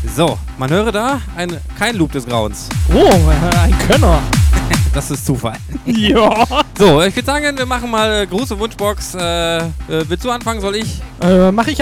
So, man höre da kein Loop des Grauens. Oh, ein Könner. Das ist Zufall. Ja. So, ich würde sagen, wir machen mal Gruß- und Wunschbox. Willst du anfangen, soll ich? Mach ich